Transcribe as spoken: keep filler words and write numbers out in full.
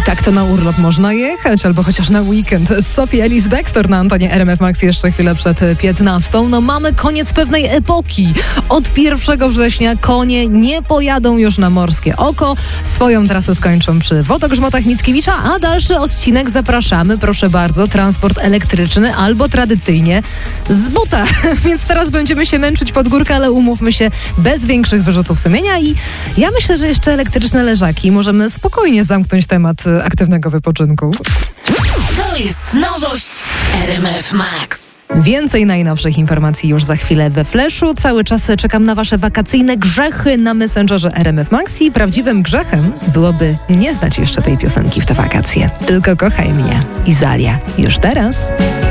tak to na urlop można jechać, albo chociaż na weekend. Sophie Ellis Bextor na antenie R M F Max jeszcze chwilę przed piętnastą. No mamy koniec pewnej epoki. Od pierwszego września konie nie pojadą już na Morskie Oko. Swoją trasę skończą przy Wodogrzmotach Mickiewicza, a dalszy odcinek zapraszamy, proszę bardzo, transport elektryczny albo tradycyjnie z buta. Więc teraz będziemy się męczyć pod górkę, ale umówmy się, bez większych wyrzutów sumienia i ja myślę, że jeszcze elektryczne leżaki możemy spokojnie zamknąć temat aktywnego wypoczynku. To jest nowość R M F Max. Więcej najnowszych informacji już za chwilę we Flashu. Cały czas czekam na wasze wakacyjne grzechy na Messengerze R M F Max i prawdziwym grzechem byłoby nie znać jeszcze tej piosenki w te wakacje. Tylko kochaj mnie. Izalia. Już teraz.